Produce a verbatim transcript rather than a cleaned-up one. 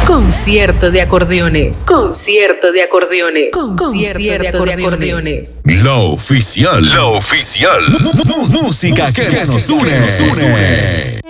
Concierto de acordeones. Concierto de acordeones. Concierto de acordeones. La oficial. La oficial. Música que nos une.